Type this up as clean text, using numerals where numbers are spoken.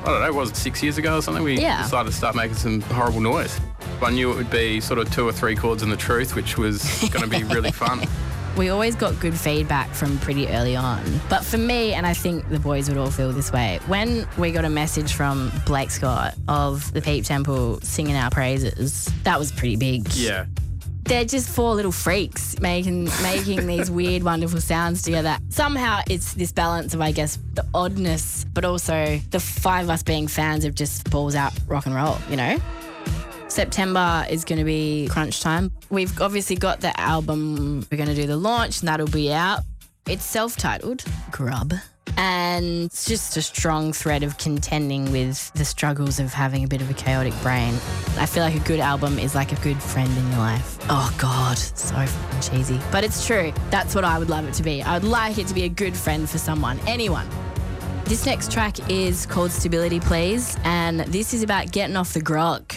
don't know, it was 6 years ago or something, we decided to start making some horrible noise. I knew it would be sort of 2 or 3 chords and the truth, which was going to be really fun. We always got good feedback from pretty early on. But for me, and I think the boys would all feel this way, when we got a message from Blake Scott of the Peep Temple singing our praises, that was pretty big. Yeah. They're just 4 little freaks making these weird, wonderful sounds together. Somehow it's this balance of, I guess, the oddness, but also the 5 of us being fans of just balls out rock and roll, you know? September is going to be crunch time. We've obviously got the album. We're going to do the launch and that'll be out. It's self-titled, Grub. And it's just a strong thread of contending with the struggles of having a bit of a chaotic brain. I feel like a good album is like a good friend in your life. Oh, God, so fucking cheesy. But it's true. That's what I would love it to be. I would like it to be a good friend for someone, anyone. This next track is called Stability Please, and this is about getting off the grog.